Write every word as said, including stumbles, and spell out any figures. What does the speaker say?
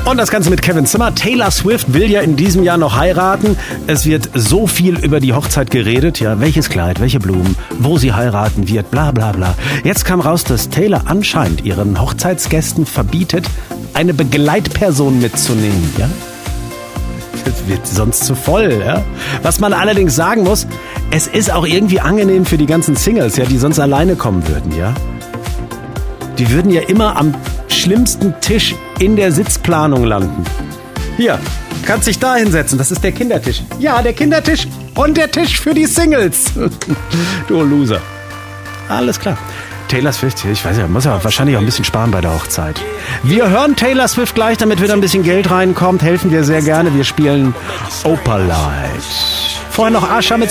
Und das Ganze mit Kevin Zimmer. Taylor Swift will ja in diesem Jahr noch heiraten. Es wird so viel über die Hochzeit geredet. Ja, welches Kleid, welche Blumen, wo sie heiraten wird, bla bla bla. Jetzt kam raus, dass Taylor anscheinend ihren Hochzeitsgästen verbietet, eine Begleitperson mitzunehmen. Ja, das wird sonst zu voll. Ja? Was man allerdings sagen muss, es ist auch irgendwie angenehm für die ganzen Singles, ja, die sonst alleine kommen würden. Ja, die würden ja immer am schlimmsten Tisch in der Sitzplanung landen. Hier, kannst dich da hinsetzen, das ist der Kindertisch. Ja, der Kindertisch und der Tisch für die Singles. Du Loser. Alles klar. Taylor Swift, ich weiß ja, muss ja wahrscheinlich auch ein bisschen sparen bei der Hochzeit. Wir hören Taylor Swift gleich, damit wieder ein bisschen Geld reinkommt. Helfen wir sehr gerne. Wir spielen Opalite. Vorher noch Asha mit